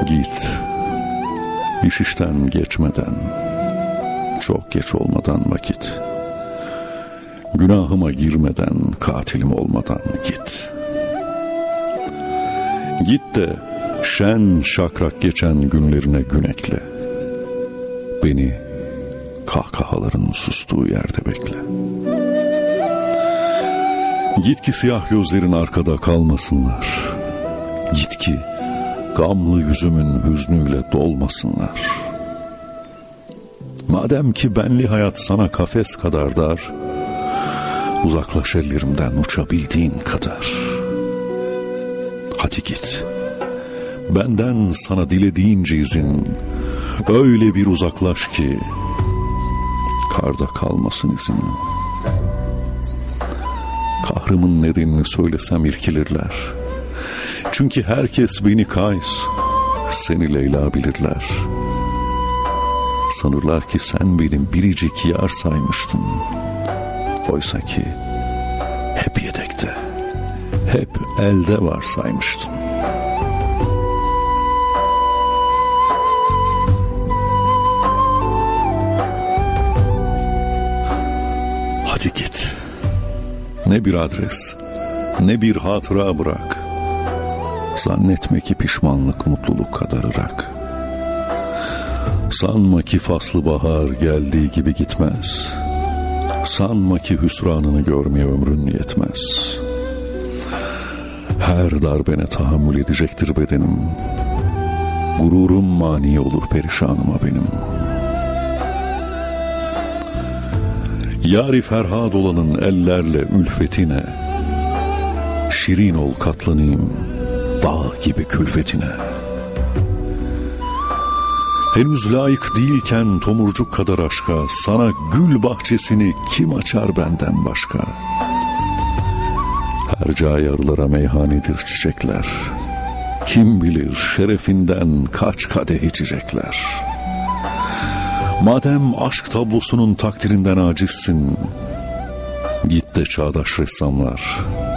Git, iş işten geçmeden, çok geç olmadan vakit. Günahıma girmeden, katilim olmadan git. Git de şen şakrak geçen günlerine gün ekle. Beni kahkahaların sustuğu yerde bekle. Git ki siyah gözlerin arkada kalmasınlar. Git ki gamlı yüzümün hüznüyle dolmasınlar. Madem ki benli hayat sana kafes kadar dar, uzaklaş ellerimden uçabildiğin kadar. Hadi git, benden sana dilediğince izin, öyle bir uzaklaş ki karda kalmasın izin. Kahrımın nedenini söylesem irkilirler. Çünkü herkes beni Kays, seni Leyla bilirler. Sanırlar ki sen benim biricik yar saymıştın. Oysa ki hep yedekte, hep elde var saymıştın. Hadi git. Ne bir adres, ne bir hatıra bırak. Zannetme ki pişmanlık mutluluk kadar ırak. Sanma ki faslı bahar geldiği gibi gitmez. Sanma ki hüsranını görmeye ömrün yetmez. Her darbene tahammül edecektir bedenim. Gururum mani olur perişanıma benim. Yâri Ferhad olanın ellerle ülfetine, şirin ol katlanayım dağ gibi külfetine. Henüz layık değilken tomurcuk kadar aşka, sana gül bahçesini kim açar benden başka? Hercai arılara meyhanedir çiçekler. Kim bilir şerefinden kaç kadeh içecekler. Madem aşk tablosunun takdirinden acizsin, git de çağdaş ressamlar